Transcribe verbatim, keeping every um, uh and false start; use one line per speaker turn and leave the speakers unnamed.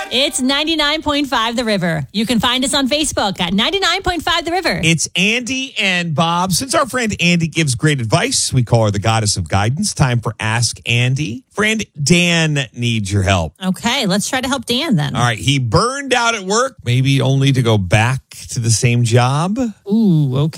It's ninety-nine point five The River. You can find us on Facebook at ninety-nine point five The River.
It's Andy and Bob. Since our friend Andy gives great advice, we call her the goddess of guidance. Time for Ask Andy. Friend Dan needs your help.
Okay, let's try to help Dan then.
All right, he burned out at work, maybe only to go back to the same job.
Ooh, okay.